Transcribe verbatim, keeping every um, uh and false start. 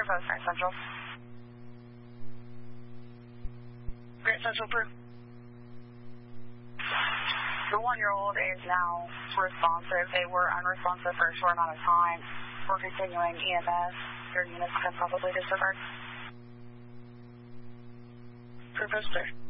Post, Grand Central. Grand Central, Brew. The one-year-old is now responsive. They were unresponsive for a short amount of time. We're continuing E M S. Your units can probably disregard. Brew Post, clear.